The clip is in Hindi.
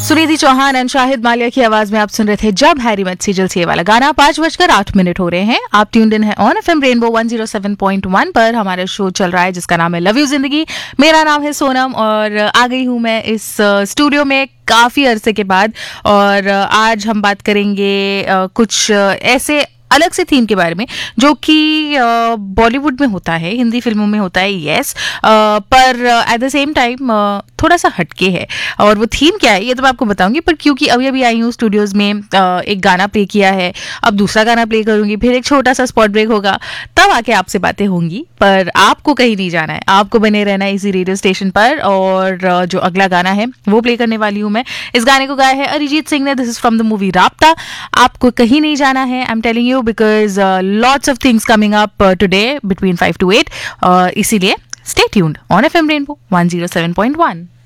सुनिधि चौहान एंड शाहिद मालिया की आवाज में आप सुन रहे थे जब हैरी मेट सेजल से ये वाला गाना। 5:08 हो रहे हैं। आप ट्यून्ड इन है ऑन एफएम रेनबो 107.1 पर। हमारा शो चल रहा है जिसका नाम है लव यू जिंदगी। मेरा नाम है सोनम और आ गई हूं मैं इस स्टूडियो में काफी अरसे के बाद। और आज हम बात करेंगे कुछ ऐसे अलग से थीम के बारे में जो कि बॉलीवुड में होता है, हिंदी फिल्मों में होता है, यस, पर एट द सेम टाइम थोड़ा सा हटके है। और वो थीम क्या है ये तो मैं आपको बताऊंगी, पर क्योंकि अभी अभी आई हूँ स्टूडियोज में, एक गाना प्ले किया है, अब दूसरा गाना प्ले करूंगी, फिर एक छोटा सा स्पॉट ब्रेक होगा, तब आके आपसे बातें होंगी। पर आपको कहीं नहीं जाना है, आपको बने रहना है इसी रेडियो स्टेशन पर। और जो अगला गाना है वो प्ले करने वाली हूँ मैं। इस गाने को गाया है अरिजीत सिंह ने। This is from the movie राब्ता। आपको कहीं नहीं जाना है, I am telling you, because lots of things coming up today between 5 to 8। इसीलिए stay tuned on FM rainbow 107.1।